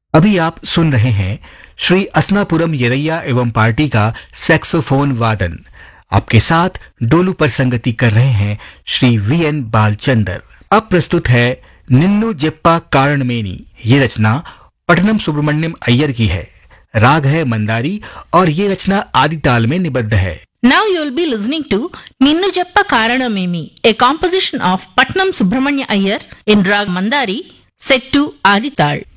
अभी आप सुन रहे हैं श्री असनापुरम येरैया एवं पार्टी का सैक्सोफोन वादन। आपके साथ डोलू पर संगति कर रहे हैं श्री वीएन बालचंदर। अब प्रस्तुत है निन्नु जेप्पा कारणमेनी। ये रचना पट्टनम सुब्रमण्यम अय्यर की है। राग है मंदारी और ये रचना आदि ताल में निबद्ध है। Now you will be listening to Ninnu Jappa Karanamemi, a composition of Patnam Subramanya Iyer in Rag Mandari set to Adi Tal.